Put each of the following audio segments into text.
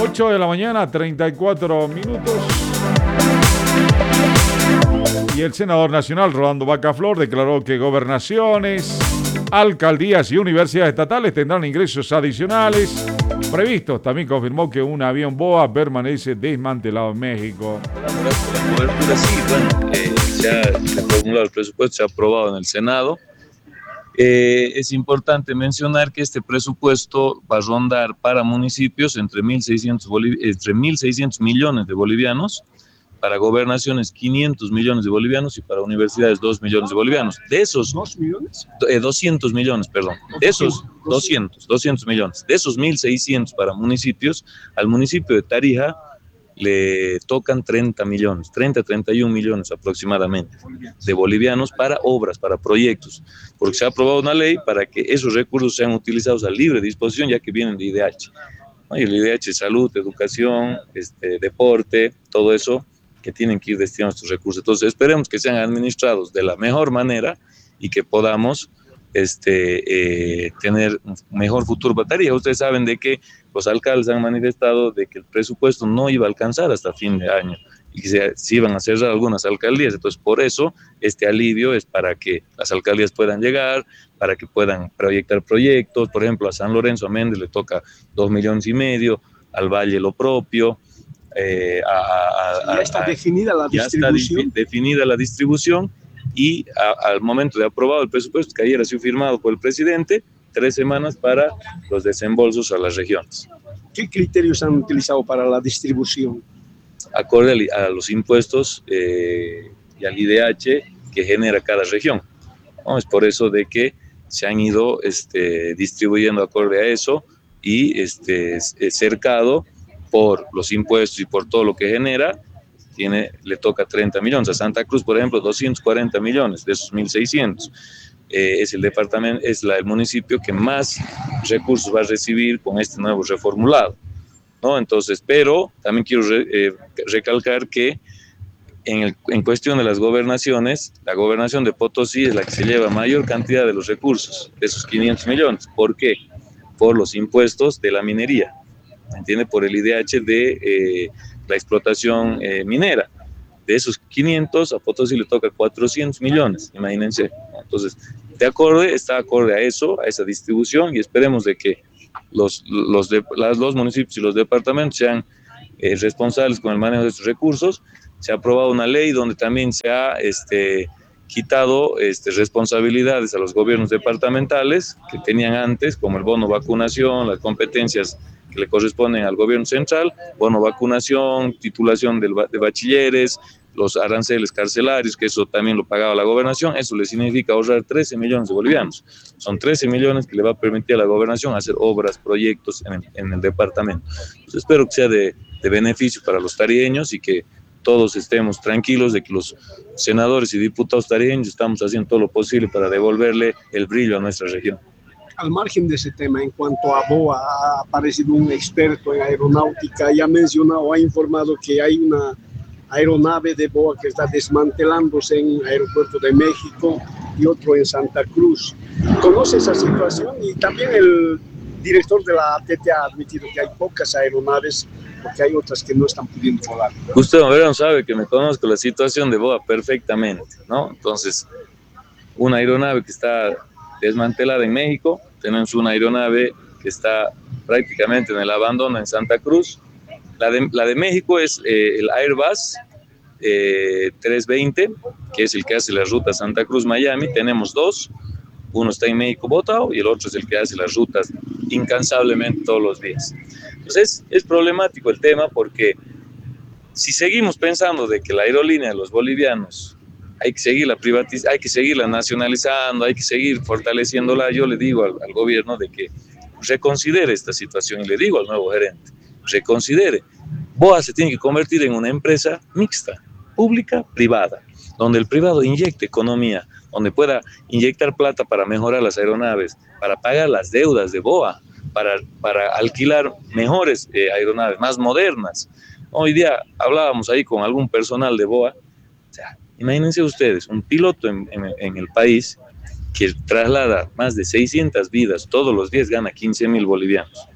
8 de la mañana, 34 minutos. Y el senador nacional, Rolando Vaca Flor, declaró que gobernaciones, alcaldías y universidades estatales tendrán ingresos adicionales previstos. También confirmó que un avión BOA permanece desmantelado en México. La cobertura sí, bueno, se ha reformulado el presupuesto, se ha aprobado en el Senado. Es importante mencionar que este presupuesto va a rondar para municipios entre 1.600 millones de bolivianos, para gobernaciones 500 millones de bolivianos y para universidades 2 millones de bolivianos. De esos... ¿2 millones? 200 millones, perdón. De esos 200 millones. De esos 1.600 para municipios, al municipio de Tarija le tocan 31 millones aproximadamente de bolivianos para obras, para proyectos, porque se ha aprobado una ley para que esos recursos sean utilizados a libre disposición, ya que vienen de IDH. ¿No? Y el IDH, salud, educación, deporte, todo eso, que tienen que ir destinados a estos recursos. Entonces esperemos que sean administrados de la mejor manera y que podamos tener un mejor futuro para Tarija. Ustedes saben de que los alcaldes han manifestado de que el presupuesto no iba a alcanzar hasta fin de año y que se iban a cerrar algunas alcaldías. Entonces por eso este alivio es para que las alcaldías puedan llegar, para que puedan proyectar proyectos. Por ejemplo, a San Lorenzo, a Méndez le toca 2,5 millones, al Valle lo propio. Ya está definida la distribución. Ya está definida la distribución y al momento de aprobado el presupuesto, que ayer ha sido firmado por el presidente, 3 semanas para los desembolsos a las regiones. ¿Qué criterios han utilizado para la distribución? Acorde a los impuestos y al IDH que genera cada región. ¿No? Es por eso de que se han ido distribuyendo acorde a eso y cercado por los impuestos y por todo lo que genera, le toca 30 millones. A Santa Cruz, por ejemplo, 240 millones de esos 1.600. Es el municipio que más recursos va a recibir con este nuevo reformulado, ¿no? Entonces, pero también quiero recalcar que en cuestión de las gobernaciones, la gobernación de Potosí es la que se lleva mayor cantidad de los recursos, de esos 500 millones. ¿Por qué? Por los impuestos de la minería. ¿Entiende? Por el IDH de la explotación minera. De esos 500, a Potosí le toca 400 millones, imagínense. Entonces, está acorde a eso, a esa distribución, y esperemos de que los municipios y los departamentos sean responsables con el manejo de estos recursos. Se ha aprobado una ley donde también se ha quitado responsabilidades a los gobiernos departamentales que tenían antes, como el bono vacunación, las competencias que le corresponden al gobierno central, bono vacunación, titulación de bachilleres, los aranceles carcelarios, que eso también lo pagaba la gobernación. Eso le significa ahorrar 13 millones de bolivianos. Son 13 millones que le va a permitir a la gobernación hacer obras, proyectos en el departamento. Entonces, espero que sea de beneficio para los tarijeños y que todos estemos tranquilos de que los senadores y diputados tarijeños estamos haciendo todo lo posible para devolverle el brillo a nuestra región. Al margen de ese tema, en cuanto a BOA, ha aparecido un experto en aeronáutica y ha mencionado, ha informado que hay una aeronave de BOA que está desmantelándose en el aeropuerto de México y otro en Santa Cruz. ¿Conoce esa situación? Y también el director de la ATT ha admitido que hay pocas aeronaves porque hay otras que no están pudiendo volar. Usted, Verón, sabe que me conozco la situación de BOA perfectamente, ¿no? Entonces, una aeronave que está desmantelada en México, tenemos una aeronave que está prácticamente en el abandono en Santa Cruz. La de México es el Airbus 320, que es el que hace la ruta Santa Cruz-Miami. Tenemos 2, uno está en México botado y el otro es el que hace las rutas incansablemente todos los días. Entonces es problemático el tema, porque si seguimos pensando de que la aerolínea de los bolivianos hay que seguirla privatizando, hay que seguirla nacionalizando, hay que seguir fortaleciéndola, yo le digo al gobierno de que reconsidere esta situación, y le digo al nuevo gerente, reconsidere. BOA se tiene que convertir en una empresa mixta, pública, privada, donde el privado inyecte economía, donde pueda inyectar plata para mejorar las aeronaves, para pagar las deudas de BOA, para alquilar mejores aeronaves, más modernas. Hoy día hablábamos ahí con algún personal de BOA. O sea, imagínense ustedes, un piloto en el país que traslada más de 600 vidas todos los días, gana 15,000 bolivianos.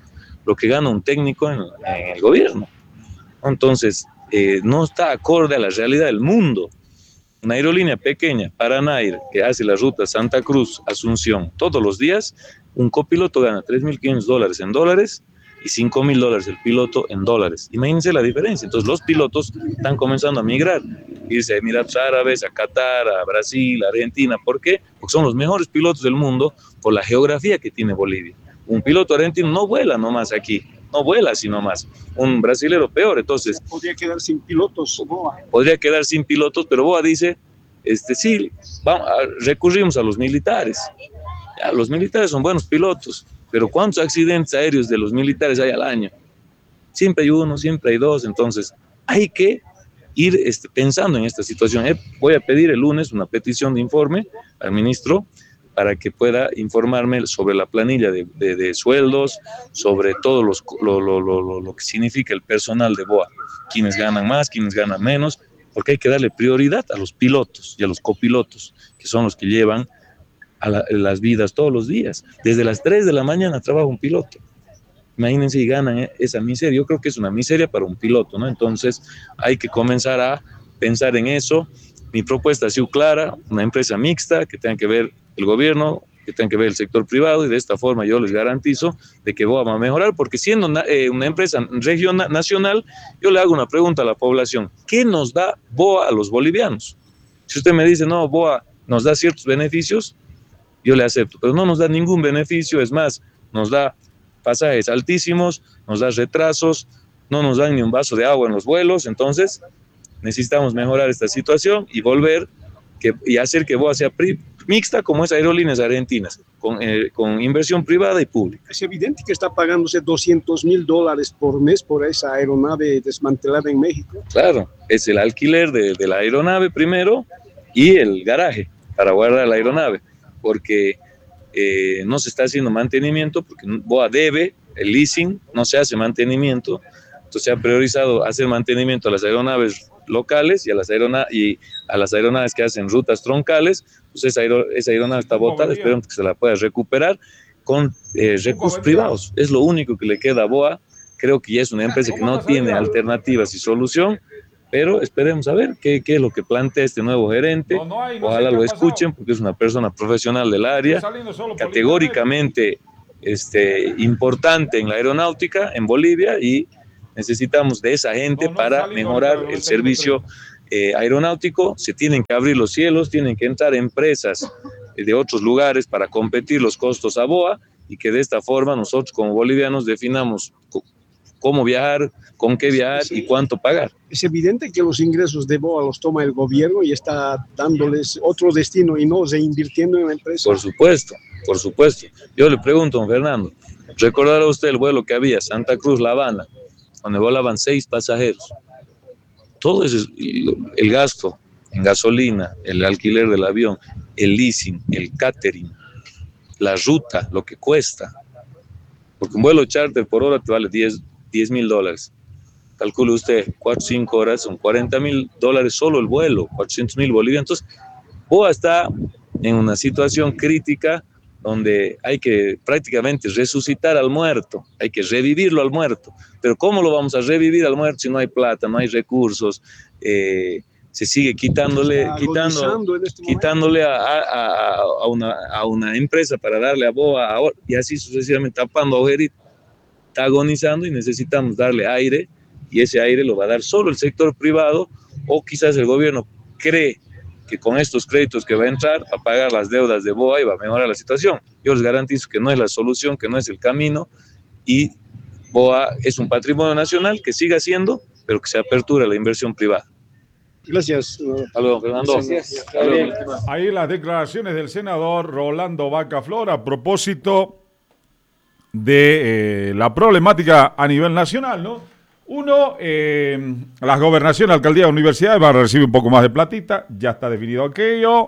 lo que gana un técnico en el gobierno. Entonces, no está acorde a la realidad del mundo. Una aerolínea pequeña, Paranair, que hace la ruta Santa Cruz-Asunción todos los días, un copiloto gana $3.500 en dólares y $5.000 el piloto en dólares. Imagínense la diferencia. Entonces los pilotos están comenzando a migrar, irse a Emiratos Árabes, a Qatar, a Brasil, a Argentina. ¿Por qué? Porque son los mejores pilotos del mundo por la geografía que tiene Bolivia. Un piloto argentino no vuela nomás aquí, no vuela así nomás. Un brasilero peor, entonces... Podría quedar sin pilotos, BOA. Podría quedar sin pilotos, pero BOA dice, sí, recurrimos a los militares. Ya, los militares son buenos pilotos, pero ¿cuántos accidentes aéreos de los militares hay al año? Siempre hay uno, siempre hay dos, entonces hay que ir pensando en esta situación. Voy a pedir el lunes una petición de informe al ministro para que pueda informarme sobre la planilla de sueldos, sobre todo lo que significa el personal de BOA, quienes ganan más, quienes ganan menos, porque hay que darle prioridad a los pilotos y a los copilotos, que son los que llevan las vidas todos los días. Desde las 3 de la mañana trabaja un piloto. Imagínense y ganan esa miseria. Yo creo que es una miseria para un piloto, ¿no? Entonces hay que comenzar a pensar en eso. Mi propuesta ha sido clara, una empresa mixta que tenga que ver el gobierno, que tenga que ver el sector privado, y de esta forma yo les garantizo de que BOA va a mejorar, porque siendo una empresa regional, nacional, yo le hago una pregunta a la población: ¿qué nos da BOA a los bolivianos? Si usted me dice, no, BOA nos da ciertos beneficios, yo le acepto, pero no nos da ningún beneficio. Es más, nos da pasajes altísimos, nos da retrasos, no nos dan ni un vaso de agua en los vuelos. Entonces necesitamos mejorar esta situación y y hacer que BOA sea mixta como es Aerolíneas Argentinas, con inversión privada y pública. Es evidente que está pagándose $200.000 por mes por esa aeronave desmantelada en México. Claro, es el alquiler de la aeronave primero y el garaje para guardar la aeronave, porque no se está haciendo mantenimiento, porque BOA debe el leasing, no se hace mantenimiento. Entonces se ha priorizado hacer mantenimiento a las aeronaves locales y a las aeronaves que hacen rutas troncales. Pues esa aeronave está botada, esperemos que se la pueda recuperar con recursos privados. Es lo único que le queda a BOA. Creo que ya es una empresa que no tiene alternativas y solución, pero esperemos a ver qué es lo que plantea este nuevo gerente. Ojalá lo escuchen, porque es una persona profesional del área, categóricamente importante en la aeronáutica en Bolivia, y necesitamos de esa gente para mejorar el servicio aeronáutico. Se tienen que abrir los cielos, tienen que entrar empresas de otros lugares para competir los costos a BOA, y que de esta forma nosotros como bolivianos definamos cómo viajar, con qué viajar y cuánto pagar. Es evidente que los ingresos de BOA los toma el gobierno y está dándoles otro destino y no reinvirtiendo en la empresa. Por supuesto, por supuesto. Yo le pregunto, don Fernando, ¿recordará usted el vuelo que había Santa Cruz-La Habana, donde volaban 6 pasajeros? Todo ese, el gasto en gasolina, el alquiler del avión, el leasing, el catering, la ruta, lo que cuesta. Porque un vuelo charter por hora te vale $10.000. Calcule usted, 4 o 5 horas, son $40.000 solo el vuelo, 400.000 bolivianos. Entonces, BOA está en una situación crítica donde hay que prácticamente resucitar al muerto, hay que revivirlo al muerto. Pero ¿cómo lo vamos a revivir al muerto si no hay plata, no hay recursos? Se sigue quitándole a una empresa para darle a BOA, y así sucesivamente, tapando agujeritos. Está agonizando y necesitamos darle aire, y ese aire lo va a dar solo el sector privado, o quizás el gobierno cree que con estos créditos que va a entrar va a pagar las deudas de BOA y va a mejorar la situación. Yo les garantizo que no es la solución, que no es el camino, y BOA es un patrimonio nacional que siga siendo, pero que se aperture a la inversión privada. Gracias. Hasta luego, Fernando. Ahí las declaraciones del senador Rolando Vaca Flor a propósito de la problemática a nivel nacional, ¿no? Uno, las gobernaciones, alcaldías, universidades van a recibir un poco más de platita, ya está definido aquello.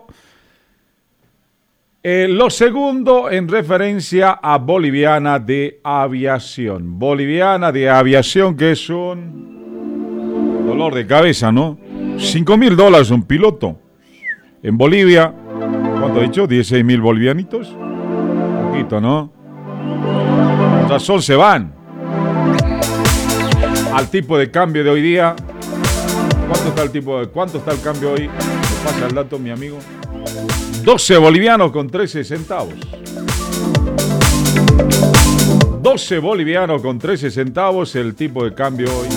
Lo segundo, en referencia a Boliviana de Aviación. Boliviana de Aviación, que es un dolor de cabeza, ¿no? $5.000 un piloto. En Bolivia, ¿cuánto ha dicho? 16.000 bolivianitos. Un poquito, ¿no? Razón se van. al tipo de cambio de hoy día. ¿Cuánto está el cambio hoy? Me pasa el dato, mi amigo. 12 bolivianos con 13 centavos. 12 bolivianos con 13 centavos el tipo de cambio hoy.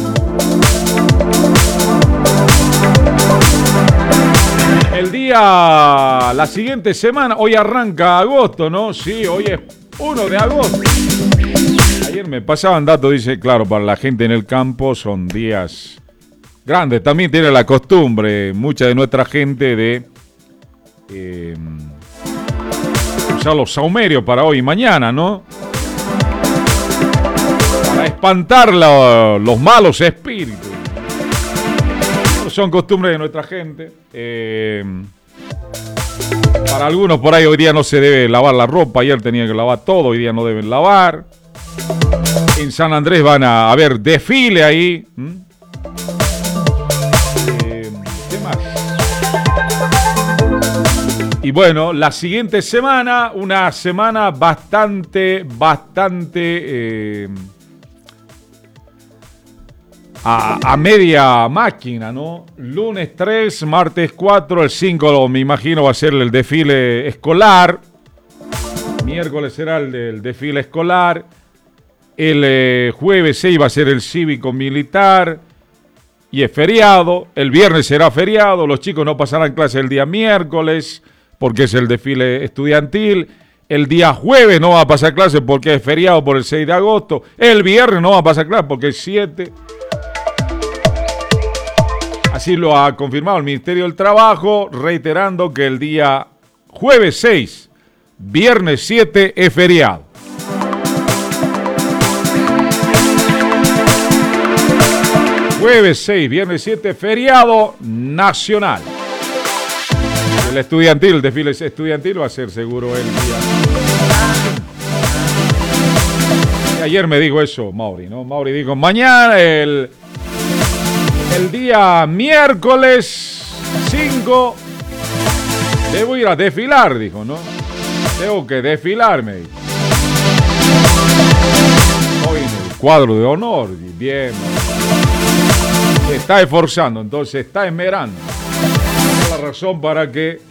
El día, la siguiente semana, hoy arranca agosto, ¿no? Sí, hoy es 1 de agosto. Ayer me pasaban datos, dice, claro, para la gente en el campo son días grandes. También tiene la costumbre, mucha de nuestra gente, de usar los saumerios para hoy y mañana, ¿no? Para espantar los malos espíritus. Son costumbres de nuestra gente. Para algunos por ahí hoy día no se debe lavar la ropa. Ayer tenían que lavar todo, hoy día no deben lavar. En San Andrés van a haber desfile ahí. ¿Qué más? Y bueno, la siguiente semana, una semana bastante a media máquina, ¿no? Lunes 3, martes 4, el 5 me imagino va a ser el desfile escolar. Miércoles será el desfile escolar. El jueves 6 va a ser el cívico militar. Y es feriado. El viernes será feriado. Los chicos no pasarán clase el día miércoles porque es el desfile estudiantil. El día jueves no va a pasar clase porque es feriado por el 6 de agosto. El viernes no va a pasar clase porque es 7. Así lo ha confirmado el Ministerio del Trabajo, reiterando que el día jueves 6, viernes 7 es feriado. Jueves 6, viernes 7, feriado nacional. El estudiantil, el desfile estudiantil va a ser seguro el día. Y ayer me dijo eso Mauri, ¿no? Mauri dijo, mañana el día miércoles 5 debo ir a desfilar, dijo, ¿no? Tengo que desfilarme. Hoy en el cuadro de honor, bien. Se está esforzando, entonces está esmerando. Es la razón para que